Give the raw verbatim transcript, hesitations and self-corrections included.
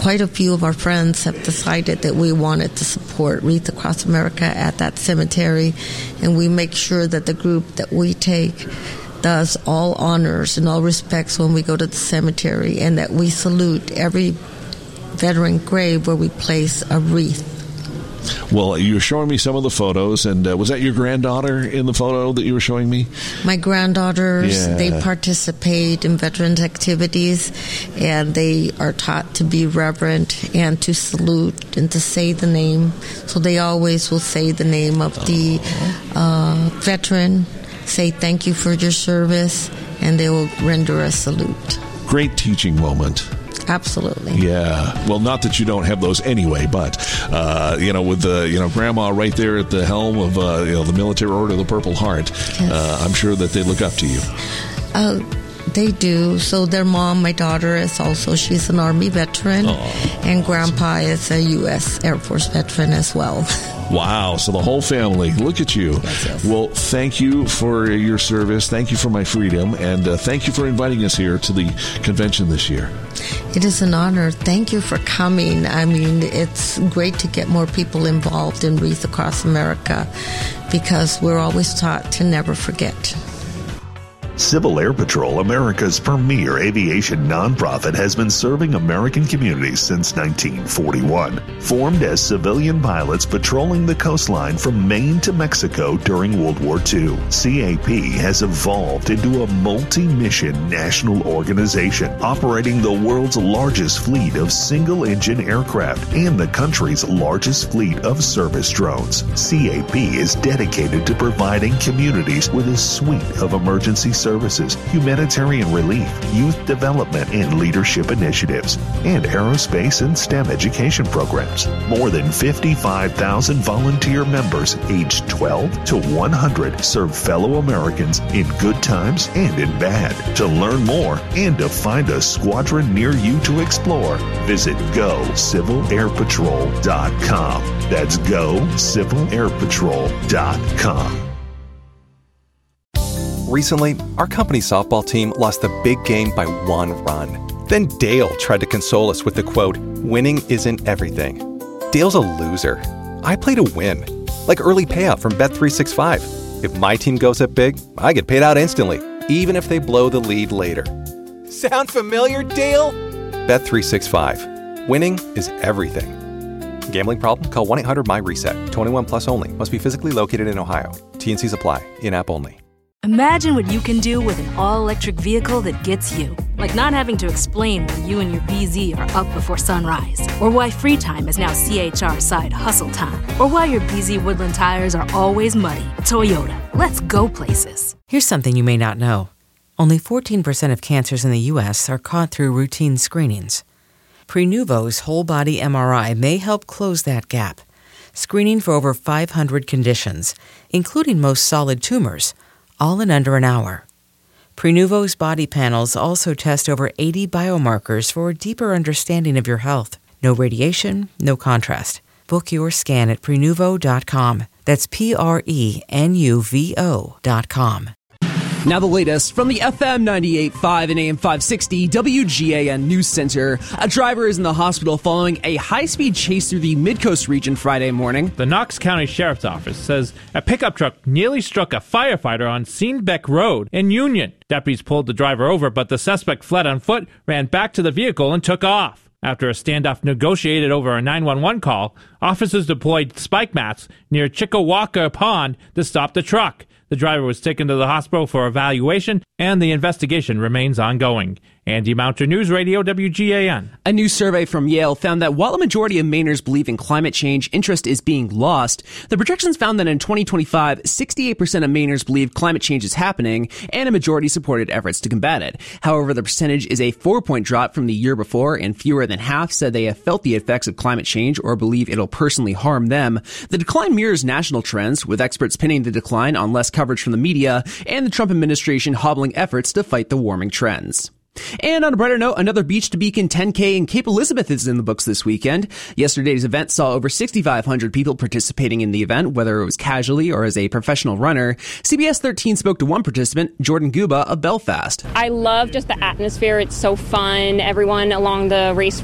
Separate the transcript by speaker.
Speaker 1: quite a few of our friends have decided that we wanted to support Wreath Across America at that cemetery, and we make sure that the group that we take does all honors and all respects when we go to the cemetery, and that we salute every veteran grave where we place a wreath.
Speaker 2: Well, you were showing me some of the photos, and uh, was that your granddaughter in the photo that you were showing me?
Speaker 1: My granddaughters,
Speaker 2: yeah.
Speaker 1: They participate in veterans activities, and they are taught to be reverent and to salute and to say the name. So they always will say the name of the uh, veteran, say thank you for your service, and they will render a salute.
Speaker 2: Great teaching moment.
Speaker 1: Absolutely.
Speaker 2: Yeah. Well, not that you don't have those anyway, but, uh, you know, with the, you know, Grandma right there at the helm of, uh, you know, the Military Order of the Purple Heart, yes. uh, I'm sure that they look up to you.
Speaker 1: Uh, they do. So their mom, my daughter, is also, she's an Army veteran, oh, and Grandpa is a U S Air Force veteran as well.
Speaker 2: Wow. So the whole family. Look at you.
Speaker 1: Yes, yes.
Speaker 2: Well, thank you for your service. Thank you for my freedom. And uh, thank you for inviting us here to the convention this year.
Speaker 1: It is an honor. Thank you for coming. I mean, it's great to get more people involved in Wreath Across America, because we're always taught to never forget.
Speaker 3: Civil Air Patrol, America's premier aviation nonprofit, has been serving American communities since nineteen forty-one. Formed as civilian pilots patrolling the coastline from Maine to Mexico during World War Two, C A P has evolved into a multi-mission national organization operating the world's largest fleet of single-engine aircraft and the country's largest fleet of service drones. C A P is dedicated to providing communities with a suite of emergency services, humanitarian relief, youth development and leadership initiatives, and aerospace and STEM education programs. More than fifty-five thousand volunteer members aged twelve to one hundred serve fellow Americans in good times and in bad. To learn more and to find a squadron near you to explore, visit go civil air patrol dot com. That's go civil air patrol dot com.
Speaker 4: Recently, our company's softball team lost the big game by one run. Then Dale tried to console us with the quote, "Winning isn't everything." Dale's a loser. I play to win. Like early payout from Bet three sixty-five. If my team goes up big, I get paid out instantly, even if they blow the lead later. Sound familiar, Dale? Bet three sixty-five. Winning is everything. Gambling problem? Call one eight hundred M Y reset. twenty-one plus only. Must be physically located in Ohio. T N Cs apply. In-app only.
Speaker 5: Imagine what you can do with an all-electric vehicle that gets you. Like not having to explain why you and your B Z are up before sunrise. Or why free time is now C H R side hustle time. Or why your B Z Woodland tires are always muddy. Toyota. Let's go places.
Speaker 6: Here's something you may not know. Only fourteen percent of cancers in the U S are caught through routine screenings. Prenuvo's whole-body M R I may help close that gap. Screening for over five hundred conditions, including most solid tumors, all in under an hour. Prenuvo's body panels also test over eighty biomarkers for a deeper understanding of your health. No radiation, no contrast. Book your scan at prenuvo dot com. That's P R E N U V O dot com.
Speaker 7: Now the latest from the F M ninety-eight point five and A M five sixty W G A N News Center. A driver is in the hospital following a high-speed chase through the Midcoast region Friday morning.
Speaker 8: The Knox County Sheriff's Office says a pickup truck nearly struck a firefighter on Seenbeck Road in Union. Deputies pulled the driver over, but the suspect fled on foot, ran back to the vehicle, and took off. After a standoff negotiated over a nine one one call, officers deployed spike mats near Chickawaukee Pond to stop the truck. The driver was taken to the hospital for evaluation, and the investigation remains ongoing. Andy Mounter, News Radio W G A N.
Speaker 7: A new survey from Yale found that while a majority of Mainers believe in climate change, interest is being lost. The projections found that in twenty twenty-five, sixty-eight percent of Mainers believe climate change is happening, and a majority supported efforts to combat it. However, the percentage is a four-point drop from the year before, and fewer than half said they have felt the effects of climate change or believe it'll personally harm them. The decline mirrors national trends, with experts pinning the decline on less coverage from the media and the Trump administration hobbling efforts to fight the warming trends. And on a brighter note, another Beach to Beacon ten K in Cape Elizabeth is in the books this weekend. Yesterday's event saw over sixty-five hundred people participating in the event, whether it was casually or as a professional runner. C B S thirteen spoke to one participant, Jordan Guba of Belfast.
Speaker 9: I love just the atmosphere. It's so fun. Everyone along the race